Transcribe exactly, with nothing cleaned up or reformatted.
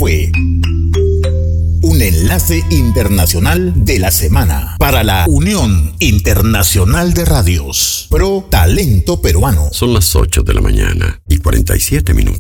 fue un enlace internacional de la semana para la Unión Internacional de Radios Pro Talento Peruano. Son las ocho de la mañana y cuarenta y siete minutos.